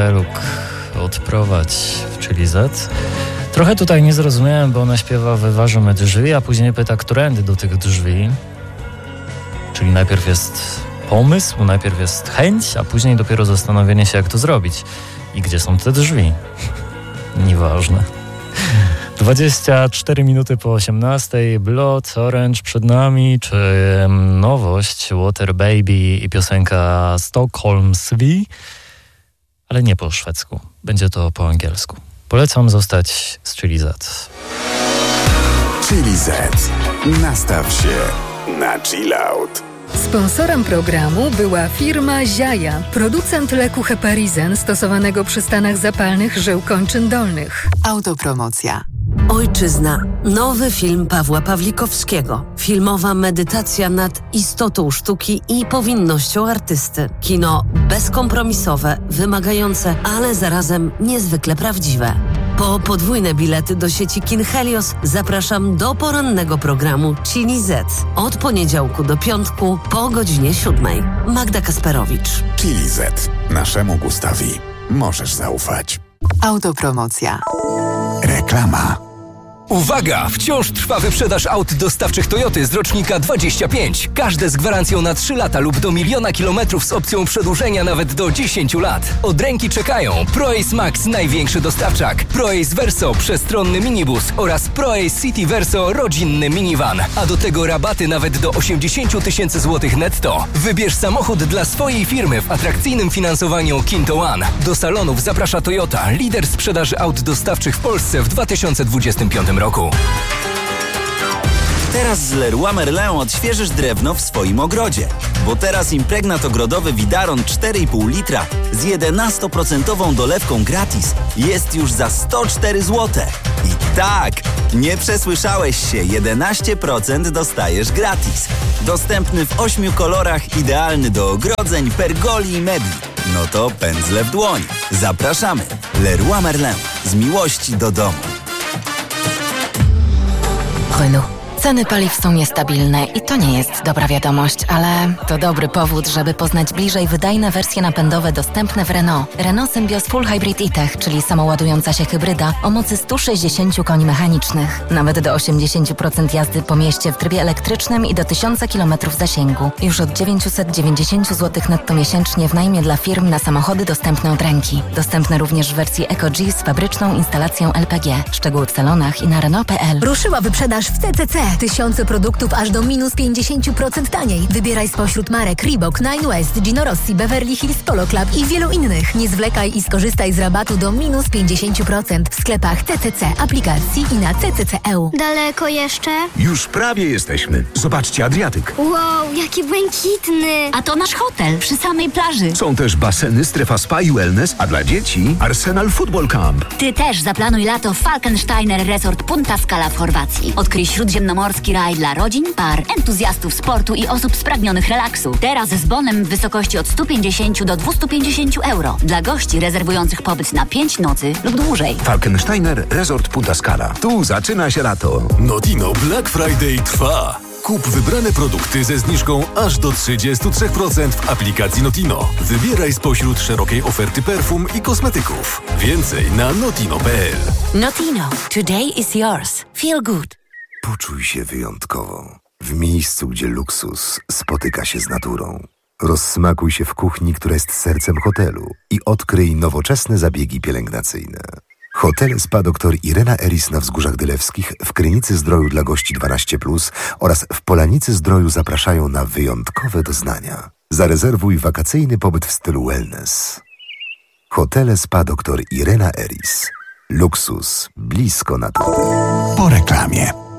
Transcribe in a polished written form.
Zeluk odprowadź w Chili Z. Trochę tutaj nie zrozumiałem, bo ona śpiewa wyważymy drzwi, a później pyta, którędy do tych drzwi. Czyli najpierw jest pomysł, najpierw jest chęć, a później dopiero zastanowienie się, jak to zrobić. I gdzie są te drzwi? Nieważne. 24 minuty po 18. Blood Orange przed nami, czy nowość Water Baby i piosenka Stockholm Svi, ale nie po szwedzku. Będzie to po angielsku. Polecam zostać z Chili Z. Chili Z. Nastaw się na chill out. Sponsorem programu była firma Ziaja, producent leku Heparizen stosowanego przy stanach zapalnych żył kończyn dolnych. Autopromocja. Ojczyzna. Nowy film Pawła Pawlikowskiego. Filmowa medytacja nad istotą sztuki i powinnością artysty. Kino bezkompromisowe, wymagające, ale zarazem niezwykle prawdziwe. Po podwójne bilety do sieci Kin Helios zapraszam do porannego programu Chili Z. Od poniedziałku do piątku po godzinie 7. Magda Kasperowicz. Chili Z. Naszemu gustowi możesz zaufać. Autopromocja. Reklama. Uwaga! Wciąż trwa wyprzedaż aut dostawczych Toyoty z rocznika 25. Każde z gwarancją na 3 lata lub do 1 000 000 kilometrów z opcją przedłużenia nawet do 10 lat. Od ręki czekają ProAce Max, największy dostawczak, ProAce Verso, przestronny minibus oraz ProAce City Verso, rodzinny minivan. A do tego rabaty nawet do 80 000 złotych netto. Wybierz samochód dla swojej firmy w atrakcyjnym finansowaniu Kinto One. Do salonów zaprasza Toyota, lider sprzedaży aut dostawczych w Polsce w 2025 roku. Teraz z Leroy Merlin odświeżysz drewno w swoim ogrodzie. Bo teraz impregnat ogrodowy Widaron 4,5 litra z 11% dolewką gratis jest już za 104 zł. I tak, nie przesłyszałeś się, 11% dostajesz gratis. Dostępny w 8 kolorach, idealny do ogrodzeń, pergoli i mebli. No to pędzle w dłoń. Zapraszamy. Leroy Merlin. Z miłości do domu. Renault. Ceny paliw są niestabilne i to nie jest dobra wiadomość, ale to dobry powód, żeby poznać bliżej wydajne wersje napędowe dostępne w Renault. Renault Symbioz Full Hybrid E-Tech, czyli samoładująca się hybryda o mocy 160 koni mechanicznych. Nawet do 80% jazdy po mieście w trybie elektrycznym i do 1000 km zasięgu. Już od 990 zł netto miesięcznie w najmie dla firm na samochody dostępne od ręki. Dostępne również w wersji Eco-G z fabryczną instalacją LPG. Szczegóły w salonach i na Renault.pl. Ruszyła wyprzedaż w CCC. Tysiące produktów aż do minus 50% taniej. Wybieraj spośród marek Reebok, Nine West, Gino Rossi, Beverly Hills Polo Club i wielu innych. Nie zwlekaj i skorzystaj z rabatu do minus 50% w sklepach CCC, aplikacji i na CCC.eu. Daleko jeszcze? Już prawie jesteśmy. Zobaczcie Adriatyk. Wow, jaki błękitny. A to nasz hotel przy samej plaży. Są też baseny, strefa spa i wellness, a dla dzieci Arsenal Football Camp. Ty też zaplanuj lato w Falkensteiner Resort Punta Scala w Chorwacji. Odkryj śródziemnomorski raj dla rodzin, par, entuzjastów sportu i osób spragnionych relaksu. Teraz z bonem w wysokości od 150 do 250 euro. Dla gości rezerwujących pobyt na 5 nocy lub dłużej. Falkensteiner Resort Punta Scala. Tu zaczyna się lato. Notino Black Friday trwa. Kup wybrane produkty ze zniżką aż do 33% w aplikacji Notino. Wybieraj spośród szerokiej oferty perfum i kosmetyków. Więcej na notino.pl. Notino. Today is yours. Feel good. Poczuj się wyjątkowo. W miejscu, gdzie luksus spotyka się z naturą. Rozsmakuj się w kuchni, która jest sercem hotelu i odkryj nowoczesne zabiegi pielęgnacyjne. Hotel Spa Dr Irena Eris na Wzgórzach Dylewskich, w Krynicy Zdroju dla gości 12+, oraz w Polanicy Zdroju zapraszają na wyjątkowe doznania. Zarezerwuj wakacyjny pobyt w stylu wellness. Hotel Spa Dr Irena Eris. Luksus blisko natury. Po reklamie.